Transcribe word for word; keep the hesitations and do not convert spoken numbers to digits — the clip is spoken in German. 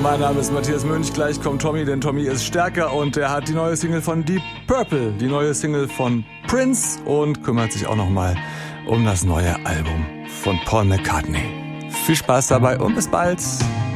Mein Name ist Matthias Münch, gleich kommt Tommy, denn Tommy ist stärker und er hat die neue Single von Deep Purple, die neue Single von Prince und kümmert sich auch nochmal um das neue Album von Paul McCartney. Viel Spaß dabei und bis bald.